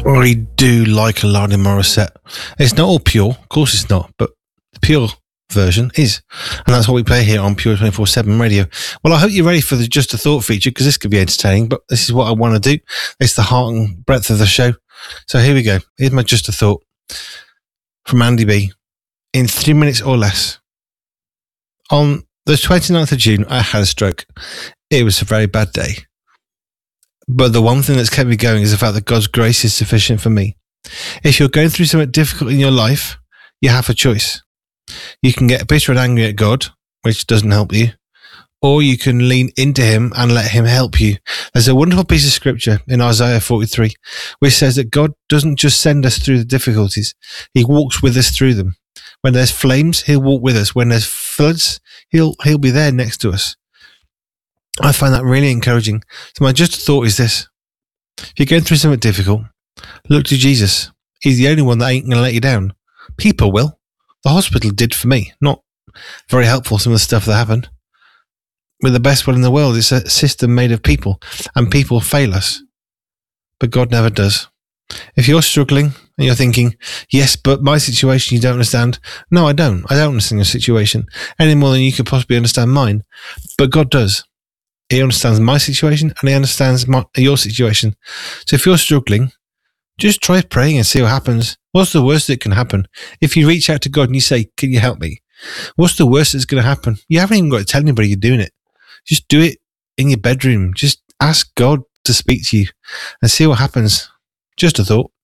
I do like Alanis Morissette. It's not all pure, of course it's not, but the pure version is. And that's what we play here on Pure 24/7 Radio. Well, I hope you're ready for the Just a Thought feature, because this could be entertaining, but this is what I want to do. It's the heart and breadth of the show. So here we go. Here's my Just a Thought from Andy B. In 3 minutes or less. On the 29th of June, I had a stroke. It was a very bad day. But the one thing that's kept me going is the fact that God's grace is sufficient for me. If you're going through something difficult in your life, you have a choice. You can get bitter and angry at God, which doesn't help you, or you can lean into him and let him help you. There's a wonderful piece of scripture in Isaiah 43, which says that God doesn't just send us through the difficulties, he walks with us through them. When there's flames, he'll walk with us. When there's floods, he'll be there next to us. I find that really encouraging. So my just thought is this. If you're going through something difficult, look to Jesus. He's the only one that ain't going to let you down. People will. The hospital did for me. Not very helpful, some of the stuff that happened. We're the best one in the world. It's a system made of people, and people fail us. But God never does. If you're struggling and you're thinking, yes, but my situation you don't understand. No, I don't. I don't understand your situation any more than you could possibly understand mine. But God does. He understands my situation and he understands your situation. So if you're struggling, just try praying and see what happens. What's the worst that can happen? If you reach out to God and you say, can you help me? What's the worst that's going to happen? You haven't even got to tell anybody you're doing it. Just do it in your bedroom. Just ask God to speak to you and see what happens. Just a thought.